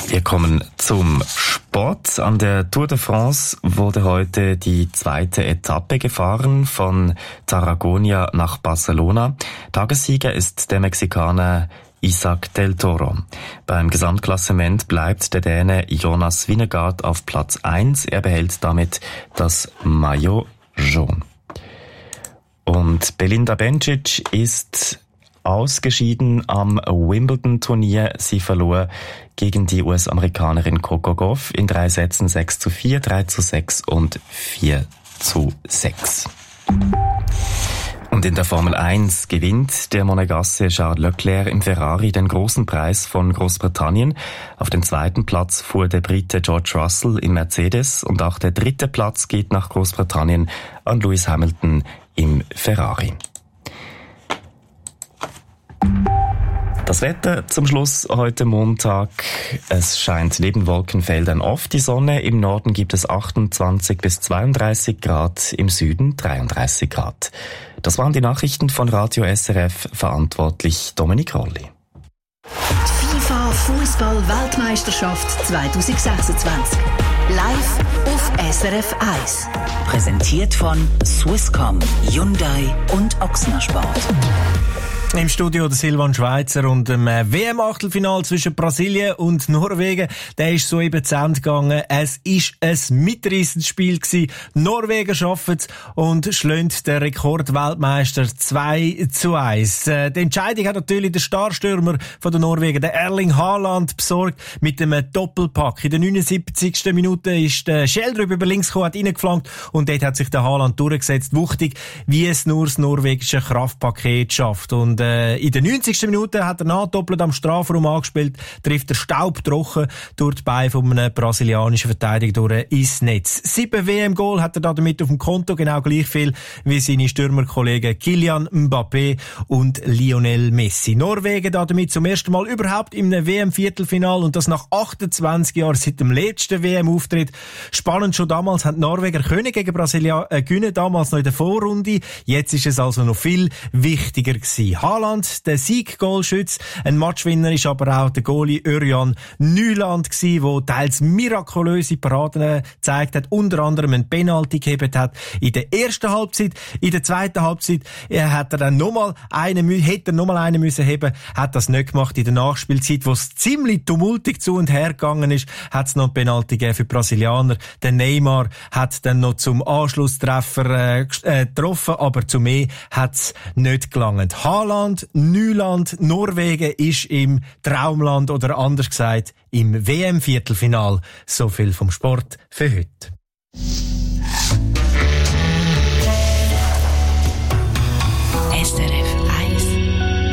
Wir kommen zum Sport. An der Tour de France wurde heute die zweite Etappe gefahren von Tarragona nach Barcelona. Tagessieger ist der Mexikaner Isaac del Toro. Beim Gesamtklassement bleibt der Däne Jonas Vingegaard auf Platz 1. Er behält damit das Maillot jaune. Und Belinda Bencic ist ausgeschieden am Wimbledon-Turnier. Sie verlor gegen die US-Amerikanerin Coco Gauff in 3 Sätzen 6:4, 3:6 und 4:6. Und in der Formel 1 gewinnt der Monegasse Charles Leclerc im Ferrari den großen Preis von Großbritannien. Auf den zweiten Platz fuhr der Brite George Russell im Mercedes und auch der dritte Platz geht nach Großbritannien an Lewis Hamilton im Ferrari. Das Wetter zum Schluss heute Montag. Es scheint neben Wolkenfeldern oft die Sonne. Im Norden gibt es 28 bis 32 Grad, im Süden 33 Grad. Das waren die Nachrichten von Radio SRF, verantwortlich Dominik Rolli. Die FIFA Fußball-Weltmeisterschaft 2026. Live auf SRF 1. Präsentiert von Swisscom, Hyundai und Ochsner Sport. Im Studio der Silvan Schweizer und dem WM-Achtelfinal zwischen Brasilien und Norwegen. Der ist soeben zu Ende gegangen. Es ist ein mitreissendes Spiel gewesen. Norwegen schaffen es und schlägt den Rekordweltmeister 2:1. Die Entscheidung hat natürlich der Starstürmer von der Norwegen, der Erling Haaland, besorgt mit einem Doppelpack. In der 79. Minute ist der Schjelderup über links gekommen, hat reingeflankt und dort hat sich der Haaland durchgesetzt. Wuchtig, wie es nur das norwegische Kraftpaket schafft. Und in der 90. Minute hat er nachdoppelt am Strafraum angespielt, trifft der Staub trocken durch die Beine von einem brasilianischen Verteidiger durch ins Netz. 7 WM-Goal hat er damit auf dem Konto, genau gleich viel wie seine Stürmerkollegen Kylian Mbappé und Lionel Messi. Norwegen damit zum ersten Mal überhaupt im WM-Viertelfinal und das nach 28 Jahren seit dem letzten WM-Auftritt. Spannend, schon damals haben die Norweger können gegen Brasilien gewinnen, damals noch in der Vorrunde. Jetzt ist es also noch viel wichtiger gewesen. Haaland, der Sieg-Goalschütz. Ein Matchwinner ist aber auch der Goalie Örjan Nyland gewesen, der teils mirakulöse Paraden gezeigt hat, unter anderem einen Penalty gegeben hat in der ersten Halbzeit. In der zweiten Halbzeit hätte er dann nochmal einen müssen heben, hat das nicht gemacht. In der Nachspielzeit, wo es ziemlich tumultig zu und her gegangen ist, hat es noch einen Penalty gegeben für die Brasilianer. Der Neymar hat dann noch zum Anschlusstreffer getroffen, aber zu mehr hat es nicht gelangt. Haaland, Nyland, Norwegen ist im Traumland oder anders gesagt im WM-Viertelfinal. So viel vom Sport für heute.